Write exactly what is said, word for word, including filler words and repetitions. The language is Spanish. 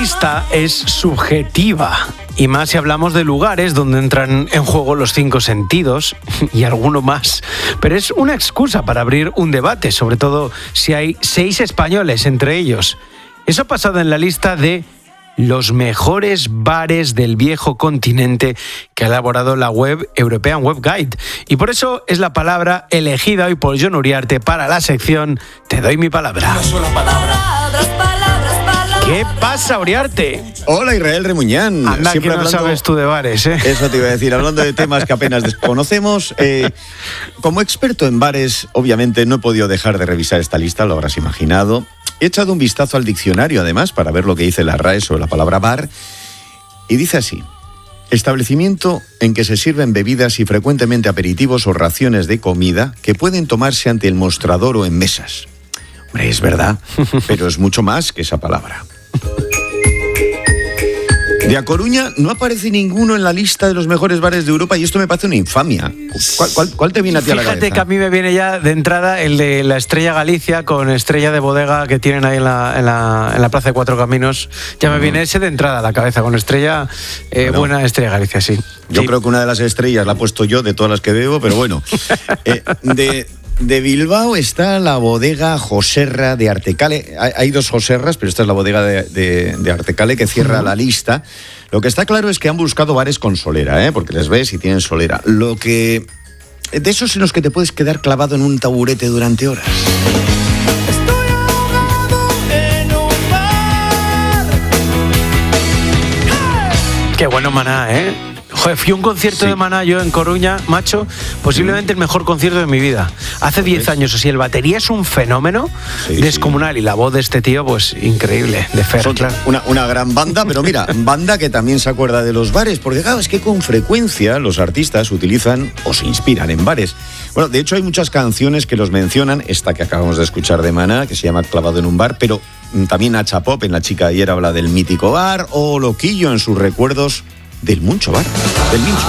lista es subjetiva. Y más si hablamos de lugares donde entran en juego los cinco sentidos y alguno más. Pero es una excusa para abrir un debate, sobre todo si hay seis españoles entre ellos. Eso ha pasado en la lista de los mejores bares del viejo continente que ha elaborado la web European Web Guide. Y por eso es la palabra elegida hoy por Jon Uriarte para la sección Te doy mi palabra. Una sola palabra. ¿Qué pasa, Uriarte? Hola, Israel Remuñán. Anda, Siempre que no hablando... sabes tú de bares, ¿eh? Eso te iba a decir, hablando de temas que apenas desconocemos. Eh, como experto en bares, obviamente no he podido dejar de revisar esta lista, lo habrás imaginado. He echado un vistazo al diccionario, además, para ver lo que dice la R A E sobre la palabra bar. Y dice así: establecimiento en que se sirven bebidas y frecuentemente aperitivos o raciones de comida que pueden tomarse ante el mostrador o en mesas. Hombre, es verdad, pero es mucho más que esa palabra. De A Coruña no aparece ninguno en la lista de los mejores bares de Europa y esto me parece una infamia. ¿Cuál, cuál, cuál te viene a ti a la cabeza? Fíjate que a mí me viene ya de entrada el de la Estrella Galicia con Estrella de Bodega que tienen ahí en la, en la, en la Plaza de Cuatro Caminos. Ya me uh-huh. viene ese de entrada a la cabeza con Estrella, eh, bueno, buena Estrella Galicia, sí. Yo sí. creo que una de las estrellas la he puesto yo de todas las que bebo, pero bueno. eh, de... De Bilbao está la bodega Joserra de Artecale. Hay dos Joserras, pero esta es la bodega de, de, de Artecale que cierra uh-huh. la lista. Lo que está claro es que han buscado bares con solera, ¿eh? Porque les ves y tienen solera. Lo que... De esos en los que te puedes quedar clavado en un taburete durante horas. Estoy ahogado en un bar. ¡Hey! Qué bueno Maná, ¿eh? Joder, fui a un concierto sí. de Maná yo en Coruña, macho, posiblemente el mejor concierto de mi vida. Hace diez años o sí, el batería es un fenómeno sí, descomunal sí. y la voz de este tío, pues increíble, de Fer, claro. Una, una gran banda, pero mira, banda que también se acuerda de los bares, porque claro, es que con frecuencia los artistas utilizan o se inspiran en bares. Bueno, de hecho hay muchas canciones que los mencionan, esta que acabamos de escuchar de Maná, que se llama Clavado en un bar, pero también Nacha Pop en La chica ayer habla del mítico bar, o Loquillo en sus recuerdos del Muncho Bar, del Mincho.